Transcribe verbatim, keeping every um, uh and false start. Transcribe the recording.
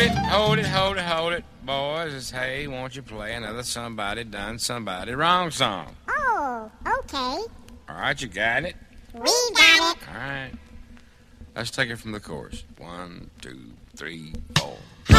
it, hold it, hold it, hold it. Boys, it's hey, won't you play another somebody done somebody wrong song? Oh, okay. All right, you got it? We got it. All right. Let's take it from the chorus. One, two, three, four.